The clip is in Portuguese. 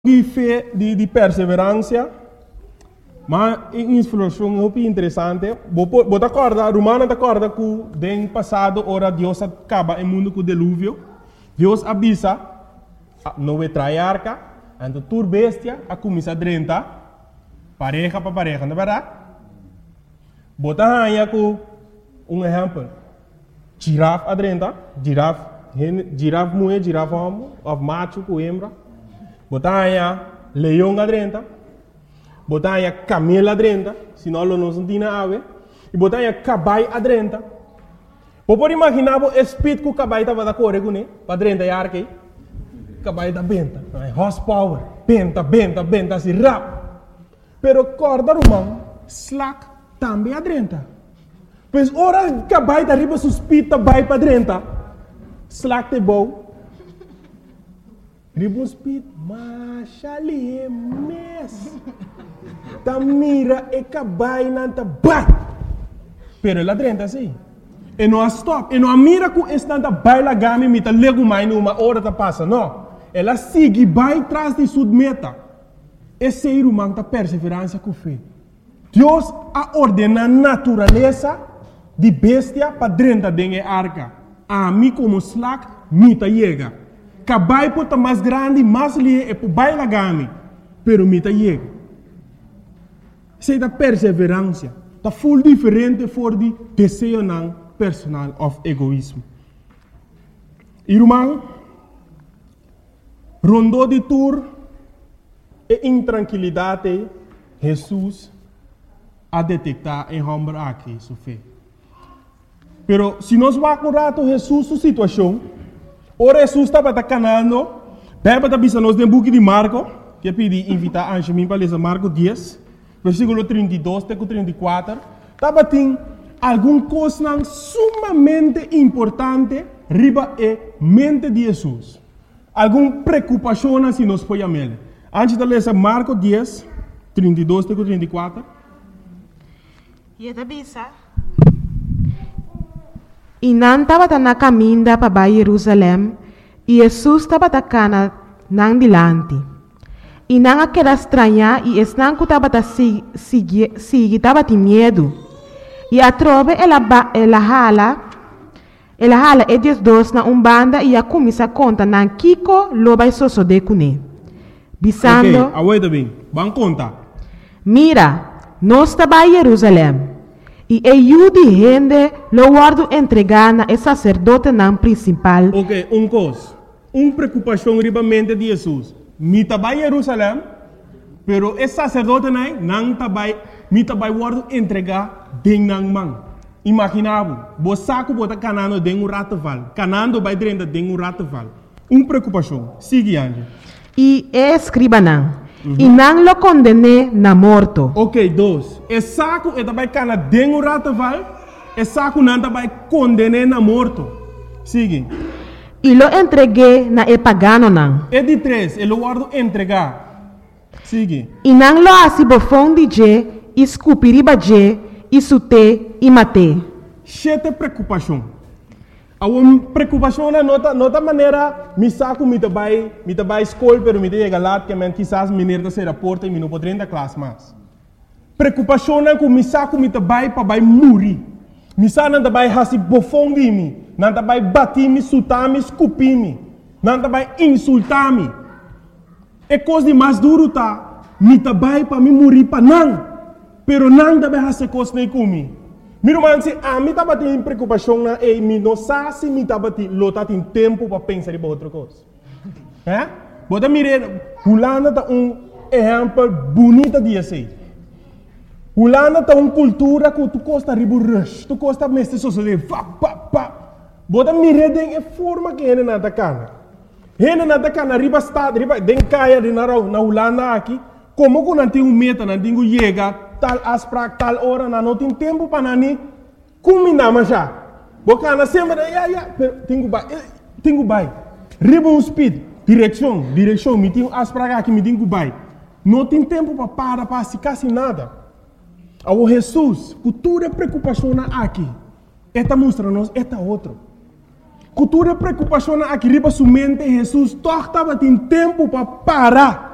de fé, de perseverança, mas inspiração muito interessante. Você acorda, Romano acorda que no passado, ora Deus acaba o mundo com o dilúvio. Deus avisa, não vai trair arca, então tur bestia, a começa a drenta, pareja para pareja, não é verdade? Você aí com exemplo, girafa a drenta, girafa mulher, girafa homem, ou macho com hembra. Botanya leão adrenta, botanya camelo adrenta, senão não se tem ave, e botanya cabai adrenta. Pode imaginar o espírito que o cabai estava da corre com ele, para adrenta e arque, cabai da benta, horsepower, benta, assim rap. Pero corda romano, slack também adrenta. Pois ora cabai da riba suspita vai para adrenta, slack te bom. Ribbon speed, machali é mes. Ta mira e cabai nanta bat. Pero ela drenta assim. E não stop. E não mira com estanta baila gami mita lego mais numa hora ta passa. Não. Ela sigue vai trás de sua meta. Esse ser humano ta perseverança com fé. Deus a ordena a natureza de bestia para drenta dengue arca. A mim como slack mita chega. Cabai pode mais grande, mais lie e pode baila gami, pero mita chega. Sei da perseverança, tá full diferente for de desejo não personal of egoísmo. Irmão, rondou de tour e intranquilidade, Jesus a detectar em homem aqui sua fé. Pero se nós vamos curar Jesus sua situação, ora Jesus estava canando, bem para avisar nós no book de Marco, que eu pedi invitar a Angelina para ler Marco 10, versículo 32 até 34, estava tem alguma coisa sumamente importante riba e mente de Jesus. Alguma preocupação se nós podemos ler. Antes de ler Marco 10, 32 até 34. E ele avisa. E não estava na caminho para Jerusalém, e Jesus estava na dilante. E não aquela estranha, e não estava estava medo. E a trove ela hala e diz dois na banda e a começa a contar na Kiko lo vai de cune. Bisando. Ok, aguenta bem, vamos contar. Mira, nós estava em Jerusalém. E eu de gente lo guardo entregar na sacerdote não principal. Ok, coisa. Preocupação riba mente de Jesus. Me tabai Jerusalém, pero esse sacerdote não tabai, me tabai guardo entregar den nang man. Imaginava, você saco bota canando den rataval, canando vai dentro den rataval. Preocupação. Sigue ande. E escriba não. E não lo condené na morto. Ok, dois. E saco e também cana den rataval, e saco não também condené na morto. Sigue. E lo entreguei na pagano não. E de três, ele guardo entregar. Sigue. E não lo assim bofão de je, escupiriba je, e sute e mate. Chete preocupação. A preocupação na nota maneira, me saco me tabai escola, pero me chega lá que men quizás menina se raporta e me não poderia da classe mais. Preocupação na que me saco me tabai para vai morrer. Me saco não tabai hasi bofão de mim, não tabai bater me, sutar me, escupir me, não tabai insultar me. É coisa de mais duro tá, me tabai para me morrer para não, pero não tabai hasi coisa nem comigo. Meu irmão, se a mim estava tendo preocupação na e me não sabe se me estava tendo tempo para pensar em outra coisa. É? Bota mirar, Holanda está exemplo bonito de assim. Holanda está cultura que tu gosta de rush, tu gosta de mestre sociedade, Bota mirar de forma que ele não está cana. Ele não está cana, riba estado, riba den caia de na Holanda aqui, como que não tem meta, não tem chega tal aspra, tal hora, não tem tempo para nani, combinar mas já. Bocana sempre, tenho bai. Ribbon speed, direção, me tenho aspra aqui, me tenho bai. Não tem tempo para se quase nada. O Jesus, cultura preocupação aqui, esta mostra-nos, esta outro. Cultura preocupação aqui, riba sua mente, Jesus, estava tendo tempo para parar.